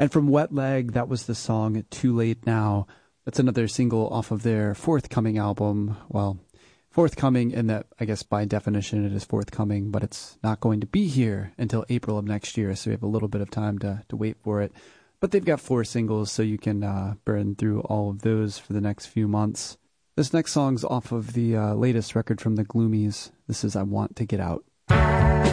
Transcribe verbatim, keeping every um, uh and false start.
And from Wet Leg, that was the song Too Late Now. That's another single off of their forthcoming album. Well, forthcoming in that, I guess by definition, it is forthcoming, but it's not going to be here until April of next year, so we have a little bit of time to, to wait for it. But they've got four singles, so you can uh, burn through all of those for the next few months. This next song's off of the uh, latest record from the Gloomies. This is I Want to Get Out.